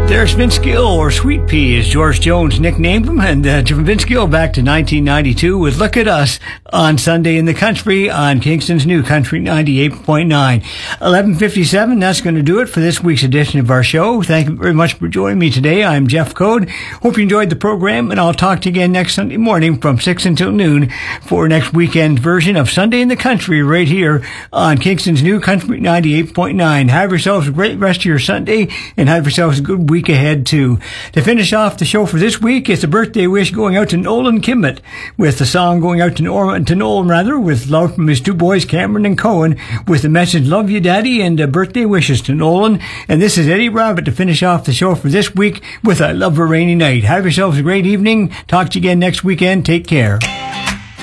There's Vince Gill, or Sweet Pea, as George Jones nicknamed him, and Vince Gill back to 1992 with Look at Us on Sunday in the Country on Kingston's New Country 98.9. 11:57, that's going to do it for this week's edition of our show. Thank you very much for joining me today. I'm Jeff Code. Hope you enjoyed the program, and I'll talk to you again next Sunday morning from 6 until noon for next weekend's version of Sunday in the Country right here on Kingston's New Country 98.9. Have yourselves a great rest of your Sunday, and have yourselves a good week ahead too. To finish off the show for this week, it's a birthday wish going out to Nolan Kimmett, with the song going out to Nolan with love from his two boys Cameron and Cohen, with the message "Love you, Daddy," and birthday wishes to Nolan. And this is Eddie Rabbit to finish off the show for this week with "I Love a Rainy Night." Have yourselves a great evening. Talk to you again next weekend. Take care.